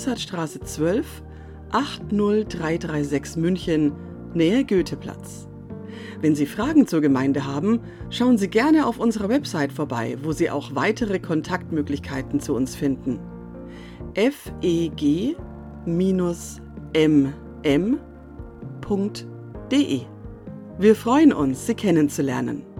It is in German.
Mozartstraße 12, 80336 München, Nähe Goetheplatz. Wenn Sie Fragen zur Gemeinde haben, schauen Sie gerne auf unserer Website vorbei, wo Sie auch weitere Kontaktmöglichkeiten zu uns finden. feg-mm.de. Wir freuen uns, Sie kennenzulernen.